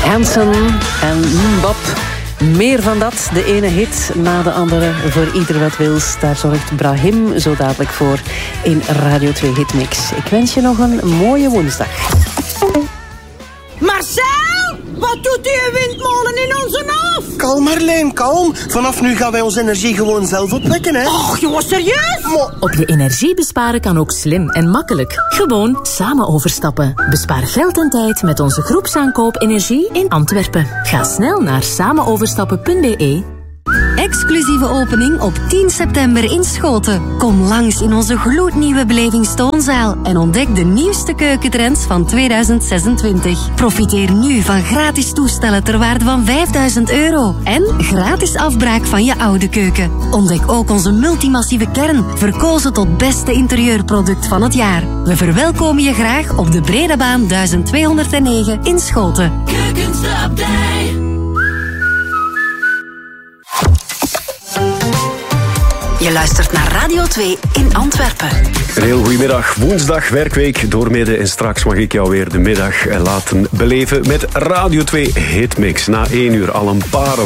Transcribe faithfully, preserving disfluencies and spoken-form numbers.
Hanson en Bob. Meer van dat, de ene hit na de andere, voor ieder wat wils. Daar zorgt Brahim zo dadelijk voor in Radio twee Hitmix. Ik wens je nog een mooie woensdag. Marcel, wat doet die windmolen in onze hof? Kalm Marleen, kalm. Vanaf nu gaan wij onze energie gewoon zelf opwekken, hè. Och, jongen, serieus? Maar... Op je energie besparen kan ook slim en makkelijk. Gewoon samen overstappen. Bespaar geld en tijd met onze groepsaankoop energie in Antwerpen. Ga snel naar samenoverstappen punt b e. Exclusieve opening op tien september in Schoten. Kom langs in onze gloednieuwe belevingstoonzaal en ontdek de nieuwste keukentrends van tweeduizend zesentwintig. Profiteer nu van gratis toestellen ter waarde van vijfduizend euro en gratis afbraak van je oude keuken. Ontdek ook onze multimassieve kern, verkozen tot beste interieurproduct van het jaar. We verwelkomen je graag op de Bredebaan duizend tweehonderdnegen in Schoten. Keukenstapdij. Je luistert naar Radio twee in Antwerpen. Een heel goedemiddag. Woensdag, werkweek, doormidden. En straks mag ik jou weer de middag laten beleven met Radio twee Hitmix. Na één uur al een paar